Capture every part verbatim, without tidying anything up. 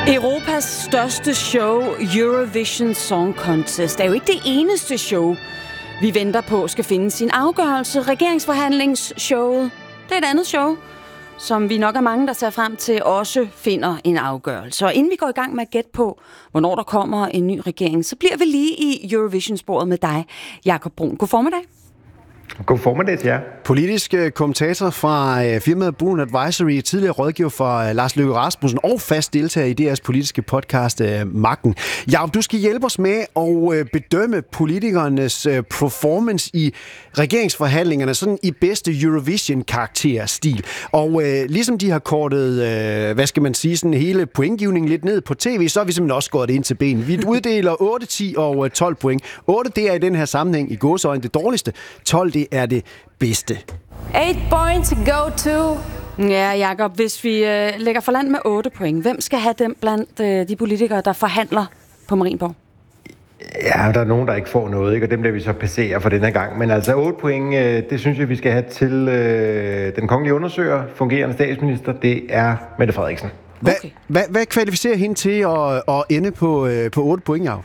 Europas største show, Eurovision Song Contest, er jo ikke det eneste show, vi venter på skal finde sin afgørelse. Regeringsforhandlingsshowet, det er et andet show, som vi nok er mange, der ser frem til, også finder en afgørelse. Og inden vi går i gang med at gætte på, hvornår der kommer en ny regering, så bliver vi lige i Eurovision-sporet med dig, Jakob Brun. God formiddag. God formiddag til jer. Politisk kommentator fra firmaet Brun Advisory, tidligere rådgiver for Lars Løkke Rasmussen og fast deltager i D R's politiske podcast Magten. Jakob, du skal hjælpe os med at bedømme politikernes performance i regeringsforhandlingerne, sådan i bedste Eurovision-karakterstil. Og øh, ligesom de har kortet, øh, hvad skal man sige, sådan hele pointgivningen lidt ned på tv, så har vi simpelthen også gået ind til benen. Vi uddeler otte, ti og tolv point. otte, det er i den her sammenhæng i gåseøjne det dårligste. tolv, det er det bedste. eight points go to... Ja, Jakob, hvis vi øh, lægger for land med otte point, hvem skal have dem blandt øh, de politikere, der forhandler på Marienborg? Ja, der er nogen, der ikke får noget, ikke? Og dem bliver vi så passere for denne gang. Men altså otte point, øh, det synes jeg, vi skal have til øh, den kongelige undersøger, fungerende statsminister, det er Mette Frederiksen. Hvad, okay. hvad, hvad kvalificerer hende til at, at ende på, øh, på otte point, Jakob?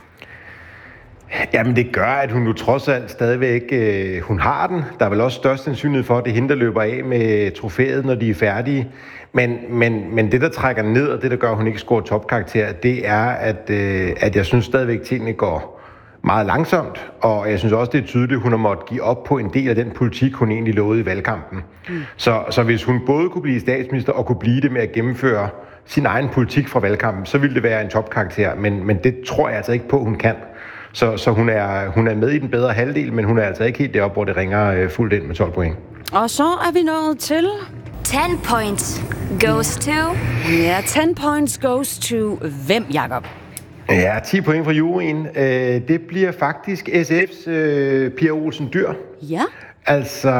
Jamen det gør, at hun nu trods alt stadigvæk, øh, hun har den. Der er vel også størst sandsynlighed for, at det er hende, der løber af med trofæet, når de er færdige. Men, men, men det, der trækker ned, og det, der gør, at hun ikke scorer topkarakter, det er, at, øh, at jeg synes stadigvæk, at tingene går meget langsomt. Og jeg synes også, det er tydeligt, at hun har måttet give op på en del af den politik, hun egentlig lovede i valgkampen. Mm. Så, så hvis hun både kunne blive statsminister og kunne blive det med at gennemføre sin egen politik fra valgkampen, så ville det være en topkarakter. Men, men det tror jeg altså ikke på, hun kan. Så, så hun, er, hun er med i den bedre halvdel, men hun er altså ikke helt deroppe, hvor det ringer øh, fuldt ind med tolv point. Og så er vi nået til... ten points goes to... Ja, ten points goes to hvem, Jakob? Ja, ti point fra juryen. Øh, det bliver faktisk S F's øh, Pia Olsen Dyhr. Ja. Altså,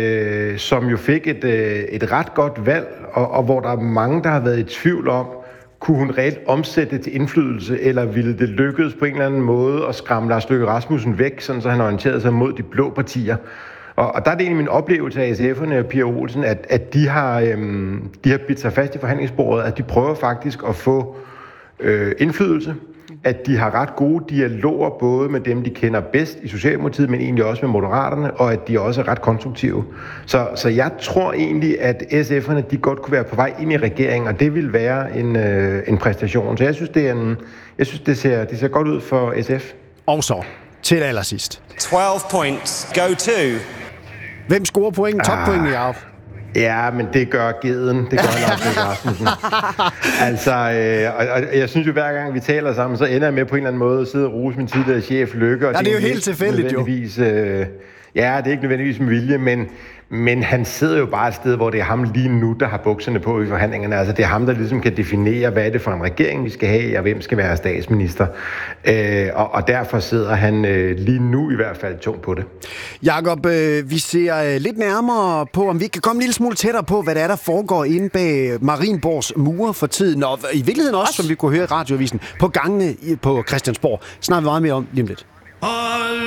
øh, som jo fik et, øh, et ret godt valg, og, og hvor der er mange, der har været i tvivl om, kunne hun reelt omsætte det til indflydelse, eller ville det lykkedes på en eller anden måde at skræmme Lars Løkke Rasmussen væk, sådan så han orienterede sig mod de blå partier. Og, og der er det egentlig min oplevelse af S F'erne og Pia Olsen, at, at de har, øhm, de har bidt sig fast i forhandlingsbordet, at de prøver faktisk at få øh, indflydelse, at de har ret gode dialoger, både med dem, de kender bedst i Socialdemokratiet, men egentlig også med Moderaterne, og at de også er ret konstruktive. Så, så jeg tror egentlig, at S F'erne, de godt kunne være på vej ind i regeringen, og det vil være en, øh, en præstation. Så jeg synes, det, er en, jeg synes det, ser, det ser godt ud for S F. Og så, til allersidst. twelve points go to... Hvem scorer point? Toppointet, Jakob? Ja, men det gør Geden. Det gør Lars Løkke Rasmussen. Altså, øh, og, og jeg synes jo, hver gang vi taler sammen, så ender jeg med på en eller anden måde at sidde og rose min tidligere chef Løkke. Og ja, det er jo helt tilfældigt, jo. Øh, ja, det er ikke nødvendigvis med vilje, men, men han sidder jo bare et sted, hvor det er ham lige nu, der har bukserne på i forhandlingerne. Altså, det er ham, der ligesom kan definere, hvad er det for en regering, vi skal have, og hvem skal være statsminister. Øh, og, og derfor sidder han øh, lige nu i hvert fald tungt på det. Jakob, øh, vi ser øh, lidt nærmere på, om vi kan komme en lille smule tættere på, hvad der er, der foregår inde bag Marienborgs mure for tiden. Og i virkeligheden også, som vi kunne høre i radioavisen, på gangene på Christiansborg. Snakker vi meget mere om lige om lidt.